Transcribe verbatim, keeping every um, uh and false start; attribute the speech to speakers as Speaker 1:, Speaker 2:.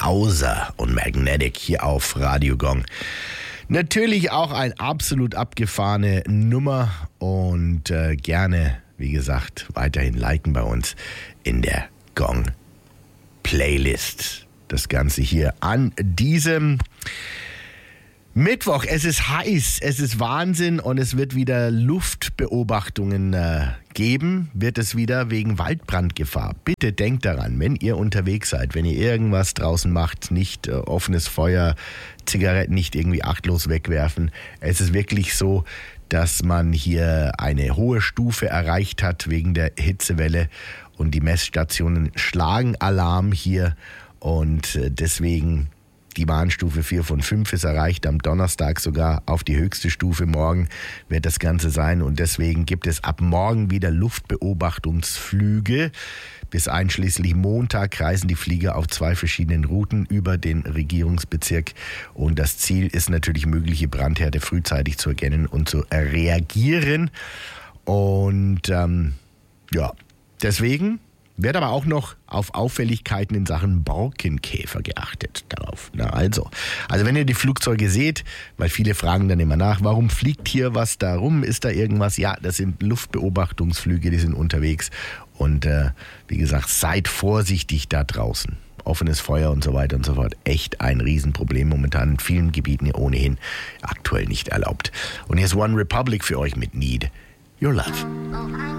Speaker 1: Hauser und Magnetic hier auf Radio Gong. Natürlich auch eine absolut abgefahrene Nummer und äh, gerne, wie gesagt, weiterhin liken bei uns in der Gong Playlist. Das Ganze hier an diesem Mittwoch. Es ist heiß, es ist Wahnsinn und es wird wieder Luftbeobachtungen äh, geben, wird es wieder wegen Waldbrandgefahr. Bitte denkt daran, wenn ihr unterwegs seid, wenn ihr irgendwas draußen macht, nicht äh, offenes Feuer, Zigaretten nicht irgendwie achtlos wegwerfen. Es ist wirklich so, dass man hier eine hohe Stufe erreicht hat wegen der Hitzewelle und die Messstationen schlagen Alarm hier und äh, deswegen die Warnstufe vier von fünf ist erreicht, am Donnerstag sogar auf die höchste Stufe. Morgen wird das Ganze sein und deswegen gibt es ab morgen wieder Luftbeobachtungsflüge. Bis einschließlich Montag reisen die Flieger auf zwei verschiedenen Routen über den Regierungsbezirk und das Ziel ist natürlich, mögliche Brandherde frühzeitig zu erkennen und zu reagieren. Und ähm, ja, deswegen wird aber auch noch auf Auffälligkeiten in Sachen Borkenkäfer geachtet darauf. Na also, also wenn ihr die Flugzeuge seht, weil viele fragen dann immer nach, warum fliegt hier was da rum? Ist da irgendwas? Ja, das sind Luftbeobachtungsflüge, die sind unterwegs. Und äh, wie gesagt, seid vorsichtig da draußen. Offenes Feuer und so weiter und so fort. Echt ein Riesenproblem momentan in vielen Gebieten hier ohnehin aktuell nicht erlaubt. Und hier ist One Republic für euch mit Need Your Love.